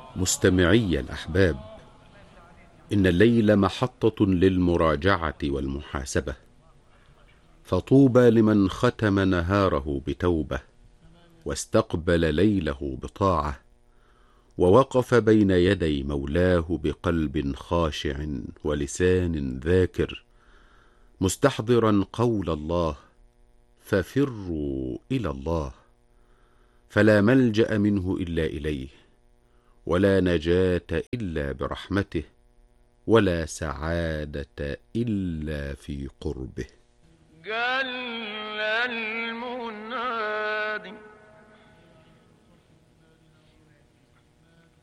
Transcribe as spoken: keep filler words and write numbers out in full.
مستمعي الأحباب، إن الليل محطة للمراجعة والمحاسبة، فطوبى لمن ختم نهاره بتوبة، واستقبل ليله بطاعة، ووقف بين يدي مولاه بقلب خاشع ولسان ذاكر، مستحضرا قول الله: ففروا إلى الله، فلا ملجأ منه إلا إليه، ولا نجاة إلا برحمته، ولا سعادة إلا في قربه. جل